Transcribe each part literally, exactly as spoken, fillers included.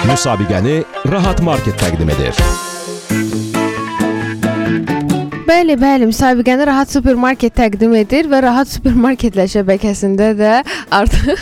Müsabiqəni Rahat Market təqdim edir. Bəli, bəli, müsabiqəni Rahat Supermarket təqdim edir və Rahat Supermarketlər şəbəkəsində də artıq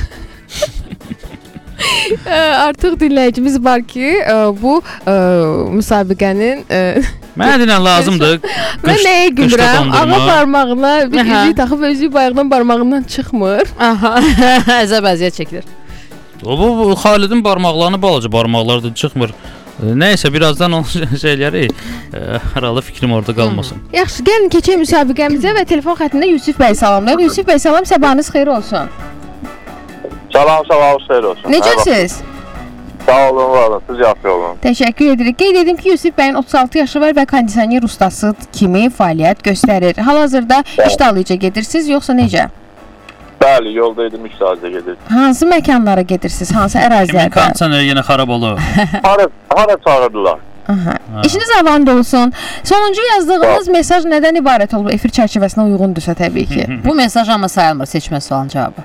artıq dinləyicimiz var ki, bu müsabiqənin mənə dinən lazımdır. Mən nəyə gülürəm? Ağa barmağına bir üzük taxıb özü bayaqdan barmağından çıxmır. Aha, əzəb əziyyət çəkilir. O bu, bu Xalidin barmaqlarını balaca barmaqlardan çıxmır. Nəysə, birazdan onu şey eləyərik. Aralı fikrim orada qalmasın. Hmm. Yaxşı, gəlin keçək müsabiqəmizə və telefon xəttində Yusif bəy salamlayaq. Yusif bəy salam, sabahınız xeyir olsun. Salam, sabahınız xeyir olsun. Necəsiz? Sağ olun, var olun, siz yaxşı olun. Təşəkkür edirik. Qeyd edim ki, Yusif bəyin otuz altı yaşı var və kondisioner ustası kimi fəaliyyət göstərir. Hal-hazırda işdalıca gedirsiniz, yoxsa necə? Bəli, yolda idim, işdalıca gedirdim. Hansı məkanlara gedirsiniz, hansı ərazilərdə? Kimin kondisioner yenə xarab olur? Hara, hara çağırdılar? Aha. İşiniz avand olsun. Sonuncu yazdığınız mesaj nədən ibarət olub? Efir çərçivəsinə uyğundursa təbii ki. Bu mesaj amma sayılmır, seçmə sualın cavabı.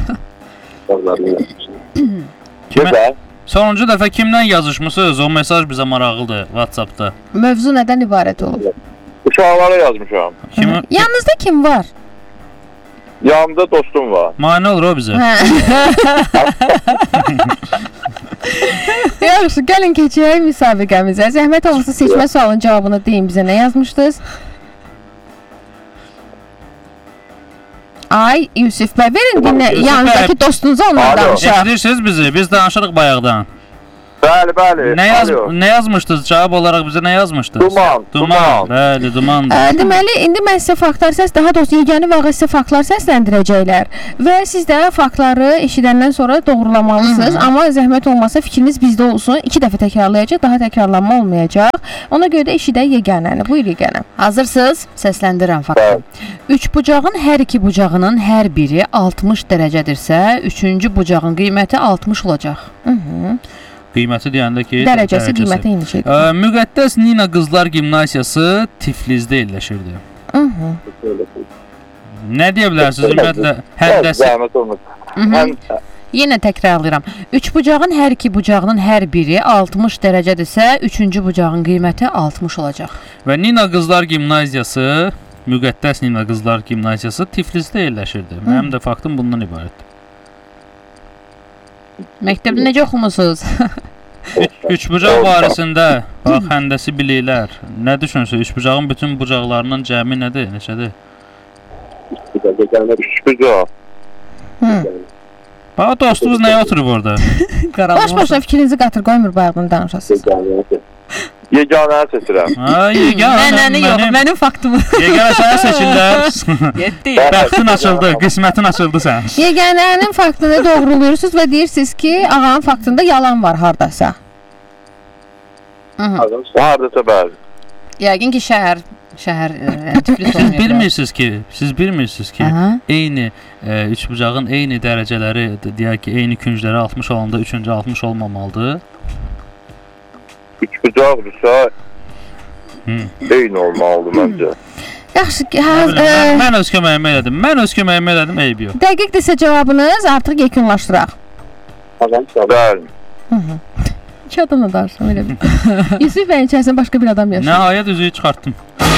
Kimə? Sonuncu dəfə kimdən yazışmısınız? O mesaj bizə maraqlıdır WhatsAppda. Mövzu nədən ibarət olub? Uşaqlara yazmışam. Kimi? Yanınızda kim var? Yanımda dostum var. Mane olur o bizə. Yaxşı, gəlin keçək müsabiqəmizə. Zəhmət olmasa seçmə sualın cavabını deyin bizə. Nə yazmışdınız? Ay, Yusuf bəy, verin dinlə, yanınızdakı dostunuza onunla danışaq. Eşidirsiniz bizi, biz danışırıq bayaqdan. Bəli, bəli. Nə, yaz, nə yazmışdınız? Cavab olaraq bizə nə yazmışdınız? Duman, duman. Duman. Bəli, dumandır. Ə, deməli, indi mən sizə faktlar səs, daha doğrusu yeganə və sizə faktlar səsləndirəcəklər. Və siz də faktları eşidəndən sonra doğrulamalısınız. Hı-hı. Amma zəhmət olmasa fikriniz bizdə olsun. İki dəfə təkrarlayacaq, daha təkrarlanma olmayacaq. Ona görə də eşidək yeganəni. Buyur yeganə. Hazırsınız? Səsləndirəm faktı. Üç bucağın hər iki bucağının hər biri altmış dərəcədirsə, üçüncü bucağın qiyməti altmış olacaq. Hı-hı. Qiyməti deyəndə ki, dərəcəsi, qiyməti eyni şeydir. Ə, Müqəddəs Nina Qızlar Gimnasiyası Tiflisdə yerləşirdi. Mhm. Nə deyə bilərsiniz ümumiyyətlə həndəsi? Yenə təkrarlayıram. Üç bucağın hər iki bucağının hər biri altmış dərəcədirsə, üçüncü bucağın qiyməti altmış olacaq. Və Nina Qızlar Gimnasiyası, Müqəddəs Nina Qızlar Gimnasiyası Tiflisdə yerləşirdi. Mənim də faktım bundan ibarətdir. Məktəbdə necə oxumusunuz? üç, üç bucaq barəsində bax həndəsi bilirlər. Nə düşünürsünüz? Üç bucağın bütün bucaqlarının cəmi nədir? Neçədir? Üç bucaq. Bax dostunuz nəyə oturub orada? Baş-başa fikrinizi qatır, qoymur bayaqdan danışasınız. Yeganəni seçirəm. Ha, yeganə. Mənəni yox, mənim faktımı. Yeganə sənə seçirlər. Yetdi. Bəxtin açıldı, qismətin açıldı sən. Yeganənin faktını doğruluyursunuz və deyirsiniz ki, ağanın faktında yalan var hardasa. Hardasa bəli. Yəqin ki, şəhər, şəhər Tiflis Siz bilmirsiniz ki, siz bilmirsiniz ki, eyni e, üç bucağın eyni dərəcələri, deyək ki, eyni küncləri altmış olanda üçüncü altmış olmamalıdır. Üç bucaqdırsa eyni olmalıdır məncə. Yaxşı, mən, mən öz köməyimi elədim. Mən öz köməyimi elədim, eybi yox. Dəqiqdirsə cavabınız, artıq yekunlaşdıraq. Bəli. İki adamla danışım, elə bir. Yusuf bəyin içərisində başqa bir adam yaşayır. Nəhayət üzüyü çıxartdım.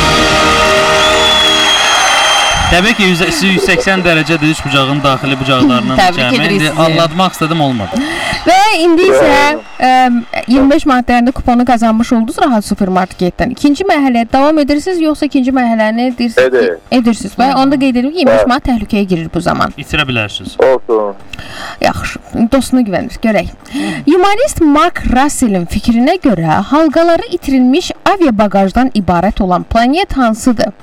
Təbii ki, yüz səksən dərəcədir üç bucağın daxili bucaqlarının cəmi. İndi anlatmaq istədim, olmadı. Və indi isə ə, iyirmi beş manat dəyərində kuponu qazanmış oldunuz Rahat Supermarketdən. İkinci mərhələyə davam edirsiniz, yoxsa ikinci mərhələni edirsiniz? Edir. Edirsiniz. Və onda qeyd edim ki, iyirmi beş manat təhlükəyə girir bu zaman. İtirə bilərsiniz. Olsun. Yaxşı, dostuna güvənir, görək. Humorist Mark Russell'in fikrinə görə halqaları itirilmiş aviabagajdan ibarət olan planet hansıdır?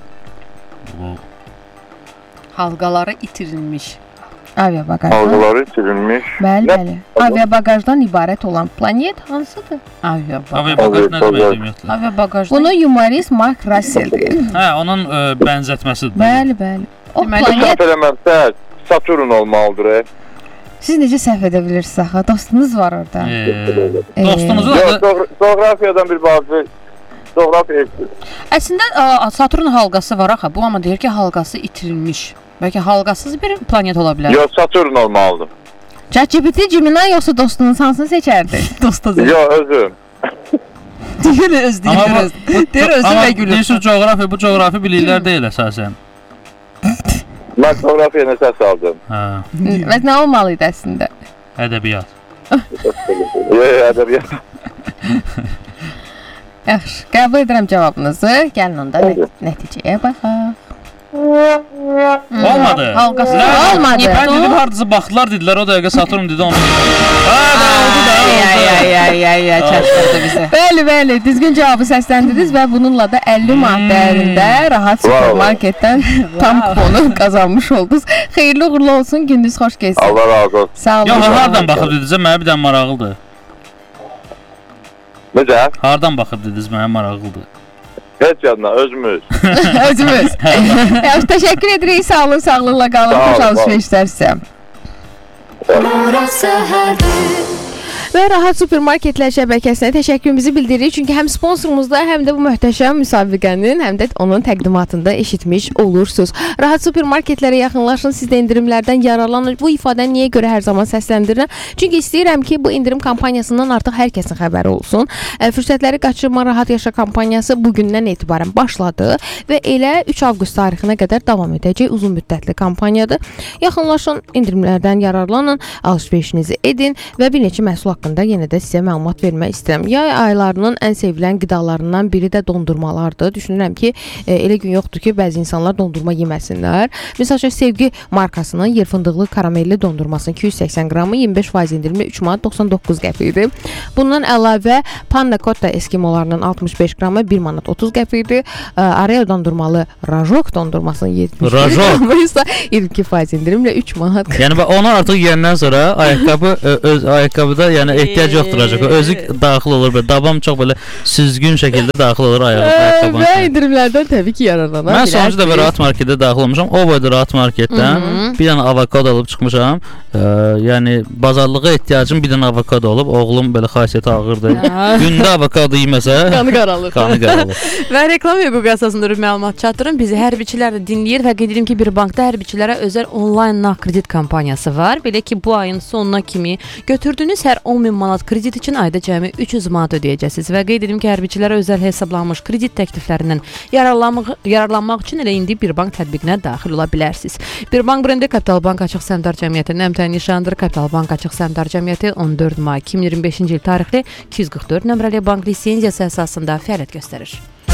Halqaları itirilmiş. Aviabagajdan. Halqaları itirilmiş. Bəli, bəli. Aviabagajdan ibarət olan planet hansıdır? Aviabagaj. Aviabagaj nə demək ümumiyyətlə? Aviabagajdan. Bunu humorist Mark Russell deyir. Hə, onun ə, bənzətməsidir. Bəli, bəli. O planet... Səhv eləməmsə, Saturn olmalıdır. Siz necə səhv edə bilirsiniz axı? Dostunuz var orada. Eee, dostunuzun adı... Coğrafiyadan bir bazı... Coğrafiya... Əslində Saturn halqası var axı. Bu amma deyir ki, halqası itirilmiş. Bəlkə halqasız bir planet ola bilər. Yox, Saturn olmalıdır. ChatGPT, Gemini yoxsa dostunuz hansını seçərdi? Dosta zəng. Yox, özüm. Deyir öz deyir Amma öz. Deyir özü amma və gülür. deyirsiz coğrafiya, bu coğrafi biliklər deyil əsasən. Mən coğrafiya nəsəs aldım. Hə, Bəs nə olmalı idi əslində? ədəbiyyat. Yox, ədəbiyyat. Yaxşı, qəbul edirəm cavabınızı. Gəlin onda nə nəticəyə baxaq. Olmadı. Halqası Olmadı. Mən dedim hardasa baxdılar dedilər, o dəqiqə Saturn dedi onu. Hə, oldu da, Ay ay oldu. ay ay ay ay çatdırdı bizi. Bəli, bəli, düzgün cavabı səsləndirdiniz və bununla da əlli manat dəyərində rahat supermarketdən tam kuponu qazanmış oldunuz. Xeyirli uğurlu olsun, gününüz xoş keçsin. Allah razı olsun. Sağ olun. Yox, hardan baxıb dediniz? Mənə bir dənə maraqlıdır. Necə? Hardan baxıb dediniz? Mənə maraqlıdır. Heç yanına, özümüz. Özümüz. Yaxşı, təşəkkür edirik. Sağ olun, sağlıqla qalın. Sağ olun, Xoş sağ olun. alışverişlər sizə. Və Rahat Supermarketlər şəbəkəsinə təşəkkürümüzü bildiririk. Çünki həm sponsorumuzda, həm də bu möhtəşəm müsabiqənin, həm də onun təqdimatında eşitmiş olursunuz. Rahat Supermarketlərə yaxınlaşın, siz də endirimlərdən yararlanın. Bu ifadəni niyə görə hər zaman səsləndirirəm? Çünki istəyirəm ki, bu endirim kampaniyasından artıq hər kəsin xəbəri olsun. Fürsətləri qaçırma, Rahat Yaşa kampaniyası bugündən etibarən başladı və elə üç avqust tarixinə qədər davam edəcək uzun müddətli kampaniyadır. Yaxınlaşın, endirimlərdən yararlanın, alış-verişinizi edin və bir neçə məhsul haqqında yenə də sizə məlumat vermək istəyirəm. Yay aylarının ən sevilən qidalarından biri də dondurmalardır. Düşünürəm ki, e, elə gün yoxdur ki, bəzi insanlar dondurma yeməsinlər. Məsələn, Sevgi markasının yer fındıqlı karamelli dondurmasının iki yüz səksən qramı iyirmi beş faiz endirimli üç manat doxsan doqquz qəpik idi. Bundan əlavə Panna Cotta eskimolarının altmış beş qramı bir manat otuz qəpik idi. Areo dondurmalı Rajok dondurmasının yetmiş beş qramı isə iyirmi iki faiz endirimlə üç manat. Yəni bax onu artıq yeyəndən sonra ayaqqabı öz ayaqqabıda yəni ehtiyac yoxduracaq. Özü daxil olur belə. Davam çox belə süzgün şəkildə daxil olur ayaqqabının. Və endirimlərdən təbii ki, yararlana Mən sonuncu da Rahat Marketdə daxil olmuşam. O boyda Rahat Marketdən bir dənə avokado alıb çıxmışam. E, yəni bazarlığa ehtiyacım bir dənə avokado olub. Oğlum belə xasiyyəti ağırdır. Gündə avokado yeməsə qanı qaralır. Qanı qaralır. Və reklam hüququ əsasında məlumat çatdırın. Bizi hərbiçilər də dinləyir və qeyd edim ki, bir bankda hərbiçilərə özəl onlayn nağd kredit kampaniyası var. Belə ki, bu ayın sonuna kimi götürdüyünüz hər on min manat kredit üçün ayda cəmi üç yüz manat ödəyəcəksiniz və qeyd edim ki, hərbiçilərə özəl hesablanmış kredit təkliflərindən yararlanmaq, yararlanmaq üçün elə indi bir bank tətbiqinə daxil ola bilərsiniz. Bir bank brendi Kapital Bank Açıq Səhmdar Cəmiyyətinin əmtəyi nişanıdır. Kapital Bank Açıq Səhmdar Cəmiyyəti on dörd may iki min iyirmi beşinci il tarixli iki yüz qırx dörd nömrəli bank lisenziyası əsasında fəaliyyət göstərir.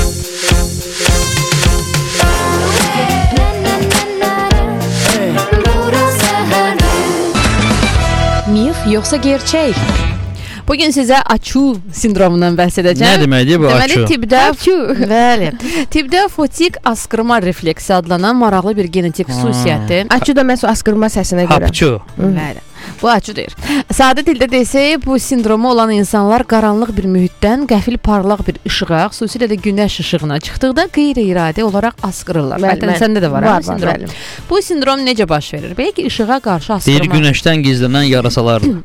Mif yoxsa gerçək? Bugün sizə açu sindromundan bəhs edəcəm. Nə deməkdir bu açu? Deməli, tibdə, bəli, tibdə fotik askırma refleksi adlanan maraqlı bir genetik xüsusiyyətdir. Açı da məhz askırma səsinə görə. Hapçu. Bəli. Bu açıdır. Sadə dildə desək, bu sindromu olan insanlar qaranlıq bir mühitdən qəfil parlaq bir işığa, xüsusilə də günəş işığına çıxdıqda qeyri-iradi olaraq askırırlar. Bəlkə səndə də var, var, var sindrom. Bəli. Bu sindrom necə baş verir? Belə ki, işığa qarşı askırma. Deyir günəşdən gizlənən yarasalardır.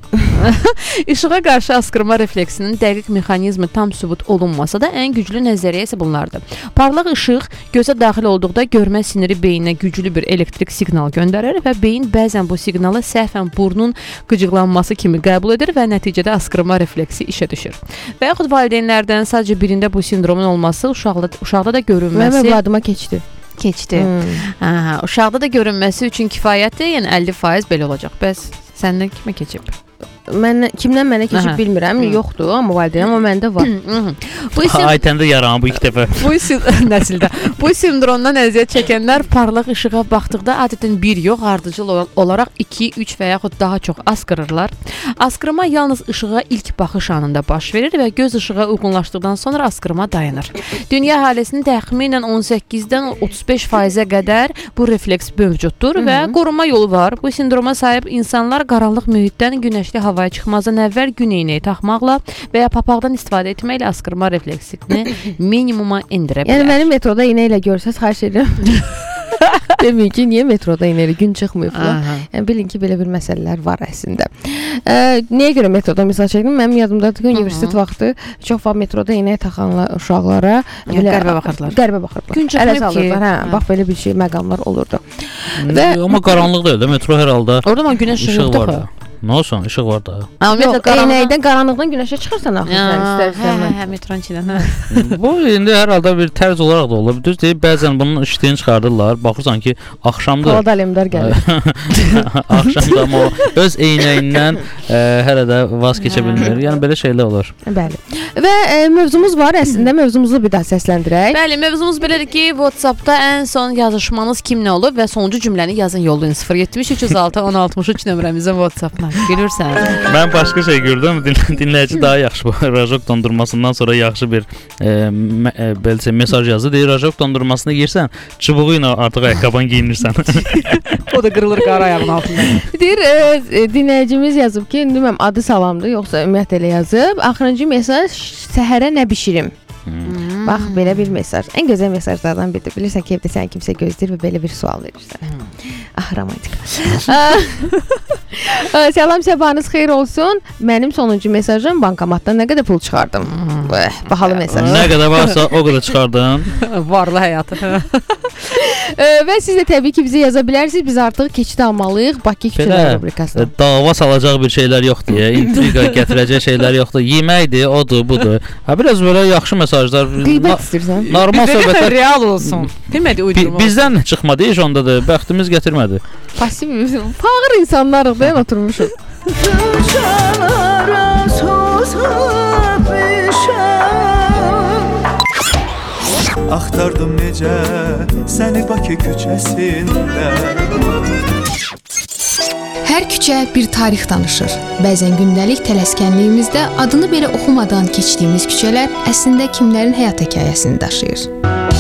İşığa qarşı askırma refleksinin dəqiq mexanizmi tam sübut olunmasa da ən güclü nəzəriyyə isə bunlardır. Parlaq işıq gözə daxil olduqda görmə siniri beyninə güclü bir elektrik siqnal göndərir və beyin bəzən bu siqnalı səhvən burnun qıcıqlanması kimi qəbul edir və nəticədə askırma refleksi işə düşür. Və yaxud valideynlərdən sadəcə birində bu sindromun olması uşaqda, uşaqda da görünməsi... Mənim evladıma keçdi. Keçdi. Hmm. Aha, uşaqda da görünməsi üçün kifayətdir, yəni əlli faiz belə olacaq. Bəs səndən kimə keçib? Mən kimdən mənə keçib Aha. bilmirəm, Hı. yoxdur, amma valideyn amma məndə var. Bu sim Aytəndə yaranı bu iki dəfə. Bu nəsildə bu sindromdan əziyyət çəkənlər parlaq işığa baxdıqda adətən bir yox, ardıcıl olaraq iki, üç və yaxud daha çox askırırlar. Askırma yalnız işığa ilk baxış anında baş verir və göz işığa uyğunlaşdıqdan sonra askırma dayanır. Dünya əhalisinin təxminən on səkkizdən otuz beş faizə qədər bu refleks mövcuddur Hı -hı. və qorunma yolu var. Bu sindroma sahib insanlar qaranlıq mühitdən günəşli havaya çıxmazdan əvvəl gün eynəyi taxmaqla və ya papaqdan istifadə etməklə askırma refleksini minimuma endirə bilər. Yəni məni metroda iynə ilə görsəz xahiş edirəm. Deməyin ki, niyə metroda iynə ilə gün çıxmayıblar? Yəni bilin ki, belə bir məsələlər var əslində. E, nəyə görə metroda misal çəkdim? Mənim yadımdadır ki, universitet vaxtı çox vaxt metroda iynə taxanlar uşaqlara belə qərbə baxırdılar. Qərbə baxırdılar. Gün çıxmayıb ki, hə, bax belə bir şey məqamlar olurdu. Və amma qaranlıq deyil də, metro hər halda orada amma günəş işığı yoxdur. Nə olsun, işıq var da. Yox, eynəkdən qaranlıqdan günəşə çıxırsan axı sən istər-istəmən. Hə, metron içindən. Bu indi hər halda bir tərz olaraq da olur. Düz deyib, bəzən bunun işliyini çıxardırlar. Baxırsan ki, axşamdır. Polat Alemdar gəlir. Axşamda amma öz eynəyindən e, hələ də vaz keçə bilmir. Yəni belə şeylər olur. Bəli. Və e, mövzumuz var. Əslində mövzumuzu bir daha səsləndirək. Bəli, mövzumuz belədir ki, WhatsApp-da ən son yazışmanız kimlə olub və sonuncu cümləni yazın, yollayın sıfır yetmiş üç yüz altı on altmış üç nömrəmizə WhatsApp-dan. Gülürsən. Mən başqa şey gördüm. Din dinləyici daha yaxşı bu rajok dondurmasından sonra yaxşı bir e, e, beləcə mesaj yazdı. Deyir, rajok dondurmasını yeyirsən, çubuğu ilə artıq ayaqqabını geyinirsən. O da qırılır qara ayağının altında. Deyir, e, dinləyicimiz yazıb ki, bilmirəm adı salamdır, yoxsa ümumiyyətlə elə yazıb. Axırıncı mesaj, səhərə nə bişirim? Hmm. Bax, belə bir mesaj. Ən gözəl mesajlardan biridir. Bilirsən ki, evdə səni kimsə gözləyir və belə bir sual verirsən. Hmm. Ah, romantik. Salam, sabahınız xeyir olsun. Mənim sonuncu mesajım bankomatdan nə qədər pul çıxardım. Hmm. Eh, bahalı mesaj. Nə qədər varsa o qədər çıxardın. Varlı həyatı. Və siz də təbii ki, bizi yaza bilərsiniz. Biz artıq keçid almalıyıq Bakı Küçələr rubrikasına. Dava salacaq bir şeylər yoxdur deyə, intriqa gətirəcək şeylər yoxdur. Yeməkdir, odur, budur. Ha, biraz belə yaxşı mesajlar. Qeybət istəyirsən? Normal söhbətlər real olsun. Bilmədi uydurma. Bizdən nə çıxmadı iş ondadır. Bəxtimiz gətirmədi. Pasiv, fağır insanlarıq da oturmuşuq. Axtardım necə səni Bakı küçəsində. Hər küçə bir tarix danışır. Bəzən gündəlik tələskənliyimizdə adını belə oxumadan keçdiyimiz küçələr əslində kimlərin həyat hekayəsini daşıyır.